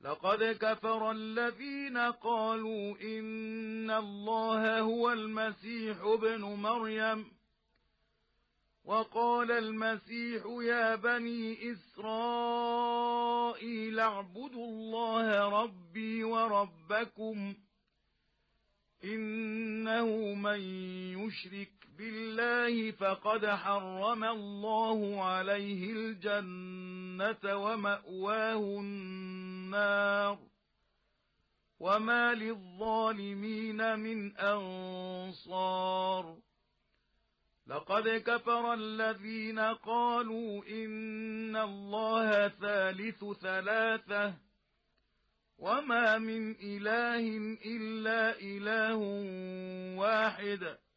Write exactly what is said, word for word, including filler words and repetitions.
لقد كفر الذين قالوا إن الله هو المسيح ابن مريم وقال المسيح يا بني إسرائيل اعبدوا الله ربي وربكم إنه من يشرك بالله فقد حرم الله عليه الجنة ومأواه النار وما للظالمين من أنصار لقد كفر الذين قالوا إن الله ثالث ثلاثة وما من إله إلا إله واحد